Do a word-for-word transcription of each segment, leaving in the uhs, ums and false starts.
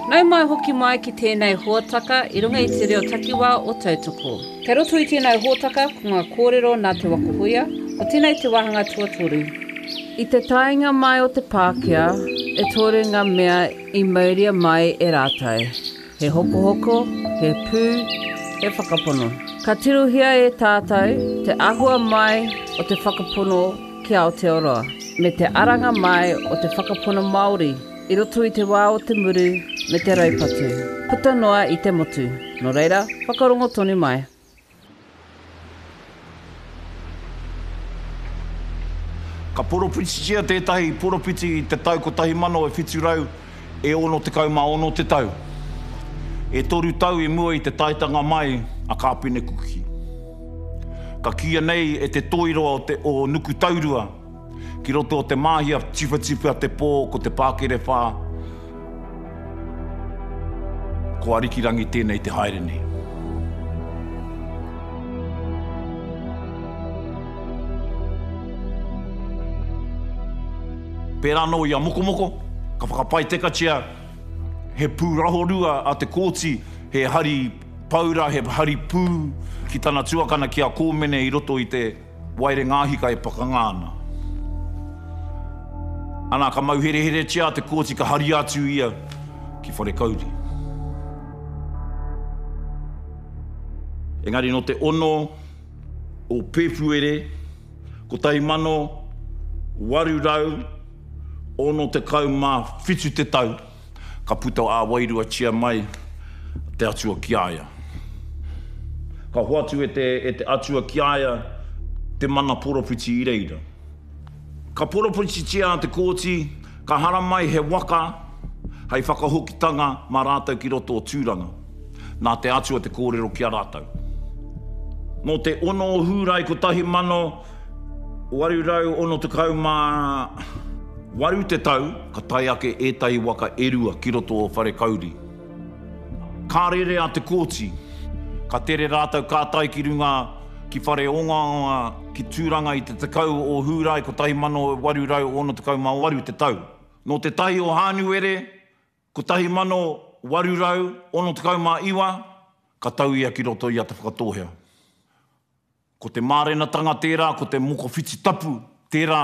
Nau mai hoki mai ki tēnei huataka i runga i te reo takiwā o tautoko. Kei roto i tēnei huataka ko ngā kōrero nā te wakahuia, o tēnei te wahanga tuatoru. I te tainga mai o te Pākehā, e tore ngā mea i mauria mai e rātai. He hoko hoko, he pū, he whakapono. Ka tiruhia e tātou te ahua mai o te whakapono ki Aotearoa, me te aranga mai o te whakapono Māori, i roto i te wā o te muru me te raupatu. Puta noa i te motu. Nō reira, whakarongo tonu mai. Ka poropitia tētahi poropiti i te tau ko tahi mano e whiturau e ono te kaumā ono te tau. E toru tau i mua i te taitanga mai a kāpine kuki. Ka kia nei e te toiroa o, te, o nuku taurua, ki roto o te māhia tipa tipa te pō ko te Pākere whā. Ko arikirangi tēnei te haere nei. Pērā no ia moko moko, ka whakapai tekatia, he pūrahorua a te kōti, he hari paura, he hari pū, ki tana tuakana ki a kōmene i roto i te waire ngāhika e pakangāna. Ana ka mau here here tia te kōti ka hari atu ia ki whare kauri. Engari no te ono o Pēpuere, ko tahi mano, waru rau, ono te kau mā whitu te tau, ka puta a wairua tia mai te atua ki aia. Ka hoatu e te, e te atua ki aia te mana poropiti i reira. Ka poropiti tia te kōti, ka hara mai he waka, hei whakahokitanga mā rātau ki roto o tūranga, nā te atua te kōrero ki a rātau. Mō te ono o hūrai ko tahi mano, waru rau ono te kau mā waru te tau, ka tai ake e tai waka erua ki roto o whare kauri. Ka rere a te kōti, ka tere rātau kātai ki runga ki whare onga onga ki tūranga i te tekau o hūrai ko tahi mano waru rau ono te kau mā waru te tau. No te tahi o Hānuere, ko tahi mano waru rau ono te kau mā iwa, ka tau ia ki roto i a te whakatohea. Ko te mārenatanga tērā, ko te moko whiti tapu tērā,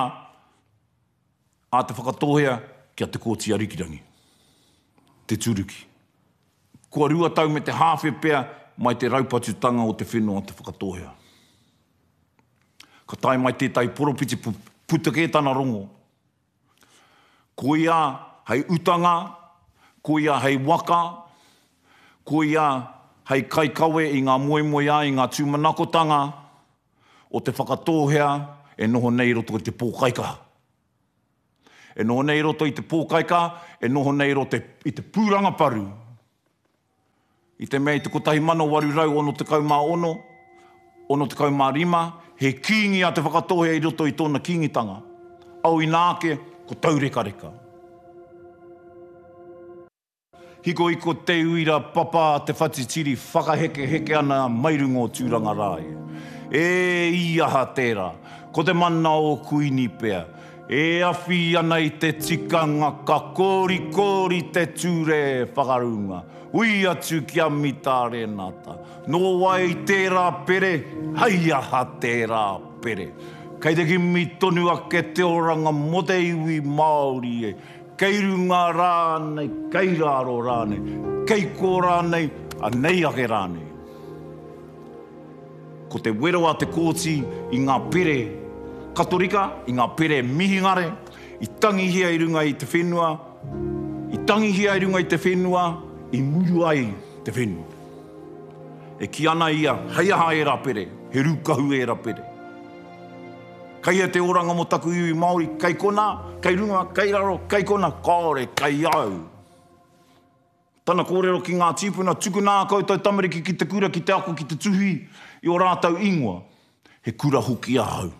a te whakatohea ki a te kōti arikirangi. Te turuki. Kua rua tau me te hāwhe pea mai te raupatutanga o te whenua te whakatohea. Ka tai mai tētai poropiti putake tana rongo. Ko ia hei utanga, ko ia hei waka, ko ia hei kaikawe i ngā moemoea i ngā tūmanakotanga, o te whakatohea e noho nei roto i te pōkaika. E noho nei roto i te pōkaika, e noho nei roto i te pūranga paru. I te mea i te kotahi mano waru rau ono te kau mā ono, ono te kau mā rima, he kingi a te whakatohea i roto i tōna kingitanga. Au i nāke, ko taureka reka. Hiko iko te uira papa te whatitiri whakaheke heke ana mairungo tūranga rāi. E iaha tērā, ko te mana o kuini pea. E awhi ana i te tikanga ka kōri kōri te ture whakarunga. Ui atu ki a mitare nata. No wai tērā pere, hai aha tērā pere. Kei te kimi tonu ake te oranga mo te iwi Māori e. Kei runga rānei, kei rāro rānei, kei kō rānei, a nei ake rānei. Ko te wero a te kōti i ngā pere katorika, i ngā pere mihingare, i tangihia i runga i te whenua, i tangihia i runga i te whenua, i muru ai te whenua. E ki ana ia, hei aha e rapere, he rukahu e rapere. Kai e te oranga mo taku iwi Māori, kai kona, kai runga, kai raro, kai kona, kāore, kai au. Tana kōrero ki ngā tīpuna, tuku nā koutou tamariki ki te kura, ki te ako, ki te tuhi, i o rātau ingoa, he kura hoki ahau.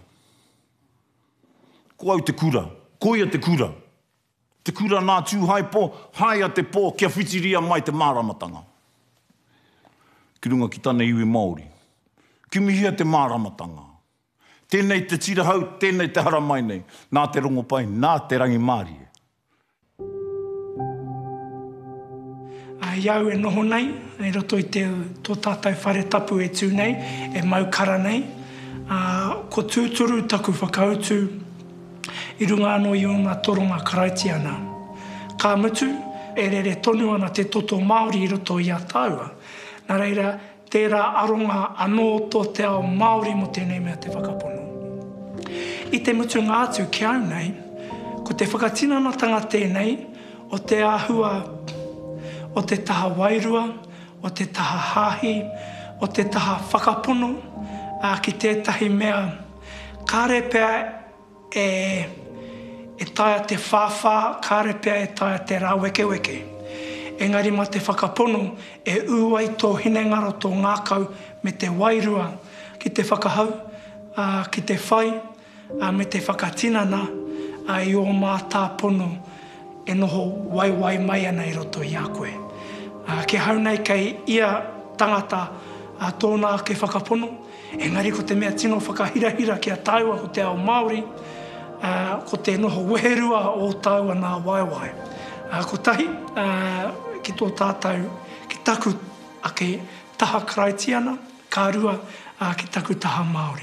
Ko au te kura, ko ia te kura. Te kura nā tūhai pō, hai a te pō, kia whitiria mai te māramatanga. Ki runga ki tana iwi Māori. Ki mihia te māramatanga. Tēnei te tira hau, tēnei te hara mai nei. Nā te rongo pai, nā te rangi Māori. uh, iau e noho nei, e roto i te tō tātou whare tapu e tū nei, e maukara nei. Uh, ko tūturu taku whakautu i runga anō i o ngā toronga karaiti ana. Ka mutu, e rere tonu ana te toto Māori i roto i a tāua. Nā reira, tērā aronga anō tō te ao Māori mo tēnei mea te whakapono. I te mutu ngā atu ki au nei, ko te whakatinanatanga tēnei, o te āhua, o te taha wairua, o te taha hāhi, o te taha whakapono, a ki tētahi mea, kāre pēr e, e taia te whāwhā, kāre pēr e taia te rā weke weke. Engari ma te whakapono e uai tō hinengaro tō ngākau me te wairua ki te whakahau, uh, ki te whai, uh, me te whakatinana uh, i o mā tā pono e noho waiwai mai ana i roto i a koe. Uh, ke hau nei kei ia tangata uh, tōna ke whakapono, engari ko te mea tino whakahirahira ki a tāua ko te ao Māori, uh, ko te noho weherua o tāua nā waiwai. Uh, ko tahi, uh, ki tō tātou, ki taku ake taha karaiti ana, ka rua uh, ki taku taha Māori.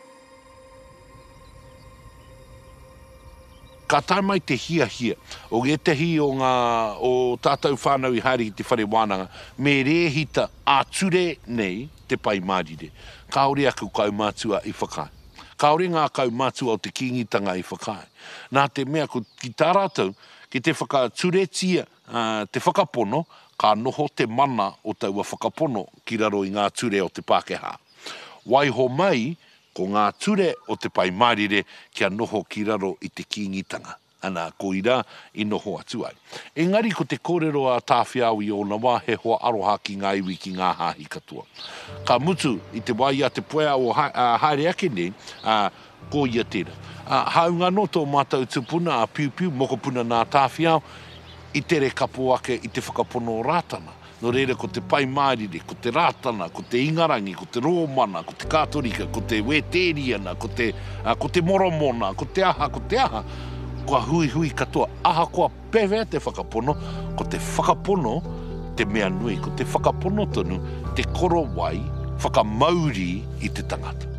Ka tai mai te hia hia, o ge te hi o ngā, o tātou whānau i haere ki te whare wānanga, me rehita a ture nei te pai mārire. Kaore aku kaumātua i whakai. Kaore ngā kaumātua o te kingitanga i whakai. Nā te mea ko ki tā rātou, ki te whakaturetia, uh, te whakapono, ka noho te mana o taua whakapono ki raro i ngā ture o te Pākehā. Waiho mai, ko ngā ture o te pai mārire kia noho ki raro i te kingitanga. Ana ko ira i noho atu ai. Engari ko te kōrero a tāwhiau i o na wā he hoa aroha ki ngā iwi ki ngā hāhi katoa. Ka mutu i te wai a te poea o ha, uh, haere ake nei, uh, ko ia tera. Uh, haunga no tō mātou tupuna a piu piu moko puna nā tāwhiau i tere kapo ake i te whakapono rātana. No reira ko te pai mārire, ko te rātana, ko te ingarangi, ko te rōmana, ko te kātorika, ko te wetēriana, ko te, uh, ko te moromona, ko te aha, ko te aha. Kua hui hui katoa, aha kua pewea te whakapono, ko te whakapono te mea nui, ko te whakapono tonu, te koro wai, whakamauri i te tangata.